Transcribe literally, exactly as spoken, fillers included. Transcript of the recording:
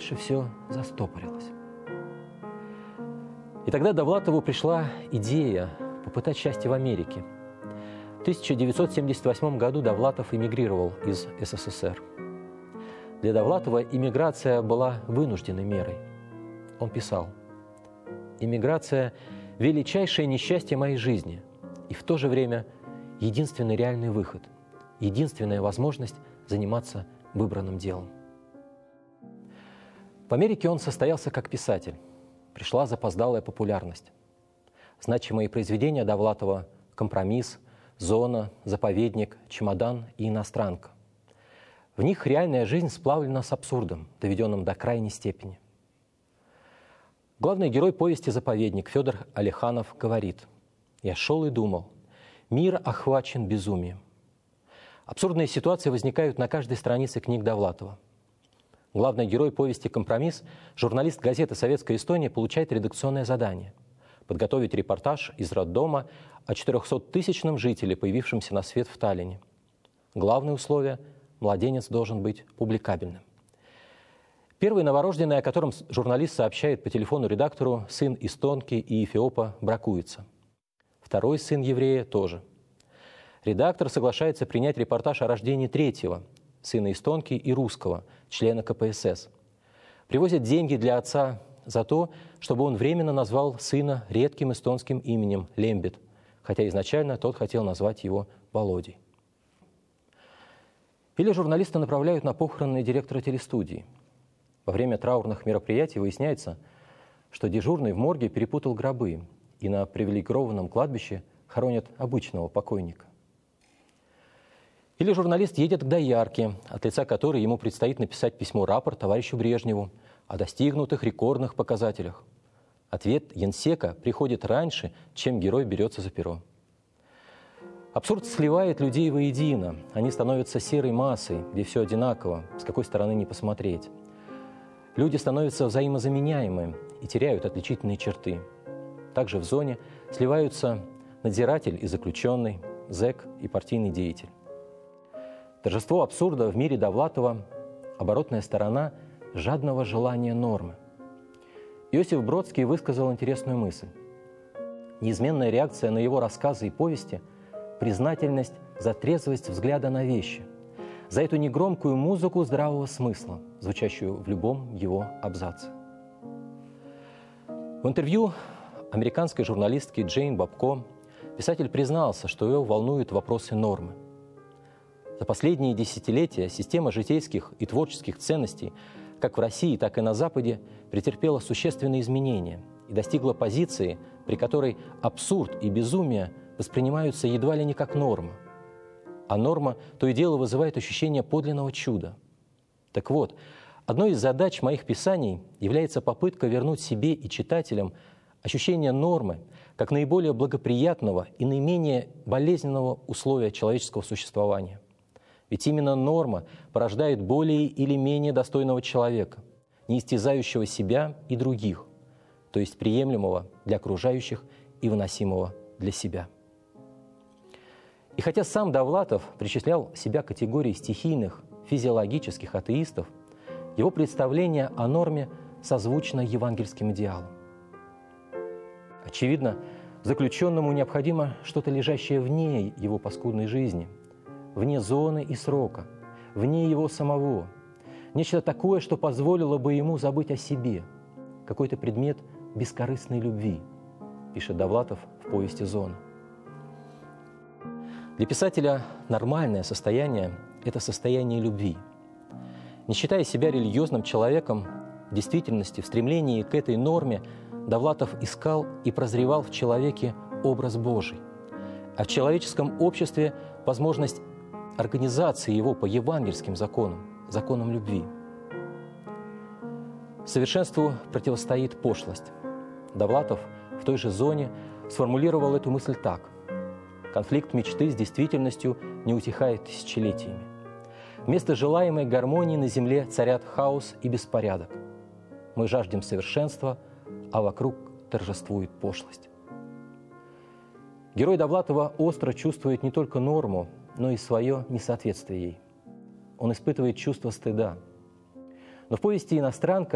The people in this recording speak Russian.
дальше все застопорилось. И тогда Довлатову пришла идея попытать счастье в Америке. В тысяча девятьсот семьдесят восьмом году Довлатов эмигрировал из эс эс эс эр. Для Довлатова эмиграция была вынужденной мерой. Он писал: «Эмиграция – величайшее несчастье моей жизни и в то же время единственный реальный выход, единственная возможность заниматься выбранным делом». В Америке он состоялся как писатель. Пришла запоздалая популярность. Значимые произведения Довлатова «Компромисс», «Зона», «Заповедник», «Чемодан» и «Иностранка». В них реальная жизнь сплавлена с абсурдом, доведенным до крайней степени. Главный герой повести «Заповедник» Федор Алеханов говорит: «Я шел и думал, мир охвачен безумием». Абсурдные ситуации возникают на каждой странице книг Довлатова. Главный герой повести «Компромисс», журналист газеты «Советская Эстония», получает редакционное задание – подготовить репортаж из роддома о четырехсоттысячном жителе, появившемся на свет в Таллине. Главное условие – младенец должен быть публикабельным. Первый новорожденный, о котором журналист сообщает по телефону редактору, сын эстонки и эфиопа, бракуется. Второй сын еврея тоже. Редактор соглашается принять репортаж о рождении третьего, сына эстонки и русского, члена ка пэ эс эс. Привозят деньги для отца за то, чтобы он временно назвал сына редким эстонским именем Лембет, хотя изначально тот хотел назвать его Володей. Или журналиста направляют на похороны директора телестудии. Во время траурных мероприятий выясняется, что дежурный в морге перепутал гробы, и на привилегированном кладбище хоронят обычного покойника. Или журналист едет к доярке, от лица которой ему предстоит написать письмо-рапорт товарищу Брежневу о достигнутых рекордных показателях. Ответ генсека приходит раньше, чем герой берется за перо. Абсурд сливает людей воедино. Они становятся серой массой, где все одинаково, с какой стороны ни посмотреть. Люди становятся взаимозаменяемы и теряют отличительные черты. Также в зоне сливаются надзиратель и заключенный, зэк и партийный деятель. Торжество абсурда в мире Довлатова – оборотная сторона жадного желания нормы. Иосиф Бродский высказал интересную мысль. Неизменная реакция на его рассказы и повести – признательность за трезвость взгляда на вещи, за эту негромкую музыку здравого смысла, звучащую в любом его абзаце. В интервью американской журналистки Джейн Бабко писатель признался, что его волнуют вопросы нормы. За последние десятилетия система житейских и творческих ценностей как в России, так и на Западе претерпела существенные изменения и достигла позиции, при которой абсурд и безумие воспринимаются едва ли не как норма. А норма то и дело вызывает ощущение подлинного чуда. Так вот, одной из задач моих писаний является попытка вернуть себе и читателям ощущение нормы как наиболее благоприятного и наименее болезненного условия человеческого существования. Ведь именно норма порождает более или менее достойного человека, не истязающего себя и других, то есть приемлемого для окружающих и выносимого для себя. И хотя сам Довлатов причислял себя к категории стихийных, физиологических атеистов, его представление о норме созвучно евангельским идеалам. Очевидно, заключенному необходимо что-то, лежащее вне его паскудной жизни, вне зоны и срока, вне его самого, нечто такое, что позволило бы ему забыть о себе, какой-то предмет бескорыстной любви, пишет Довлатов в повести «Зона». Для писателя нормальное состояние – это состояние любви. Не считая себя религиозным человеком, в действительности, в стремлении к этой норме Довлатов искал и прозревал в человеке образ Божий, а в человеческом обществе возможность организации его по евангельским законам, законам любви. Совершенству противостоит пошлость. Довлатов в той же «Зоне» сформулировал эту мысль так: конфликт мечты с действительностью не утихает тысячелетиями. Вместо желаемой гармонии на земле царят хаос и беспорядок. Мы жаждем совершенства, а вокруг торжествует пошлость. Герой Довлатова остро чувствует не только норму, но и свое несоответствие ей. Он испытывает чувство стыда. Но в повести «Иностранка»